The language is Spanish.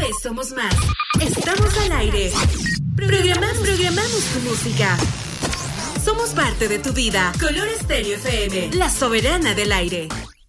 vez somos más. Estamos al aire. Programamos tu música. Somos parte de tu vida. Color Estéreo FM, la soberana del aire.